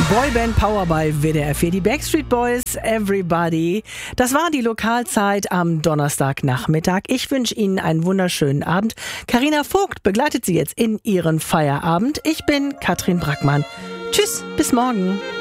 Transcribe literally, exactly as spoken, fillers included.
Boyband Power bei W D R vier, die Backstreet Boys, Everybody. Das war die Lokalzeit am Donnerstagnachmittag. Ich wünsche Ihnen einen wunderschönen Abend. Carina Vogt begleitet Sie jetzt in Ihren Feierabend. Ich bin Katrin Brackmann. Tschüss, bis morgen.